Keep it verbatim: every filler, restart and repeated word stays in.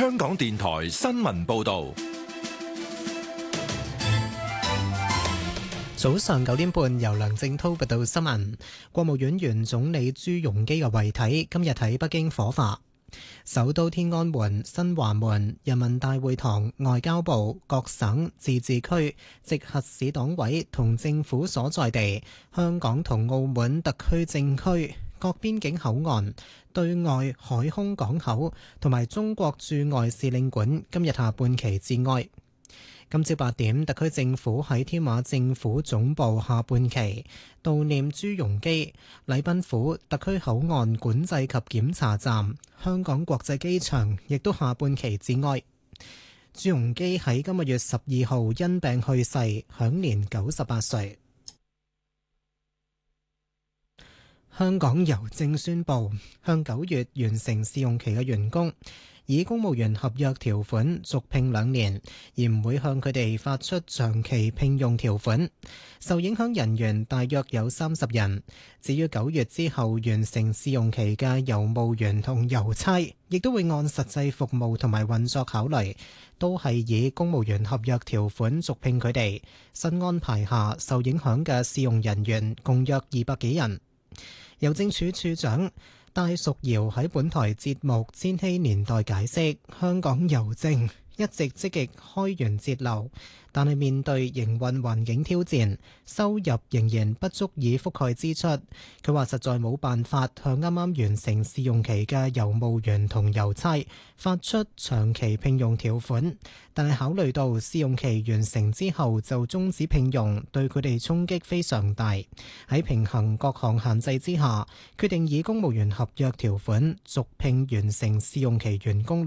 香港電台新聞報道。 早上九點半，由梁正濤報道新聞。國務院原總理朱鎔基嘅遺體今日喺北京火化。首都天安門、新華門、人民大會堂、外交部、各省、自治區、直轄市黨委同政府所在地、香港同澳門特區政區、各邊境口岸、對外海空港口同埋中國駐外使領館今日下半旗致哀。今朝八點，特區政府喺天馬政府總部下半旗悼念朱鎔基。禮賓府、特區口岸管制及檢查站、香港國際機場亦都下半旗致哀。朱鎔基喺今個月十二號因病去世，享年九十八歲。香港郵政宣布，向九月完成試用期嘅員工以公務員合約條款續聘兩年，而唔會向佢哋發出長期聘用條款。受影響人員大約有三十人。至於九月之後完成試用期嘅郵務員同郵差，亦都會按實際服務同埋運作考慮，都係以公務員合約條款續聘佢哋。新安排下，受影響嘅試用人員共約二百幾人。郵政署署長戴淑瑤喺本台節目《千禧年代》解釋，香港郵政一直積極開源節流，但係面對營運環境挑戰，收入仍然不足以覆蓋支出。佢話實在冇辦法向啱啱完成試用期嘅郵務員同郵差發出長期聘用條款，但係考慮到試用期完成之後就終止聘用，對佢哋衝擊非常大。喺平衡各項限制之下，決定以公務員合約條款續聘完成試用期員工。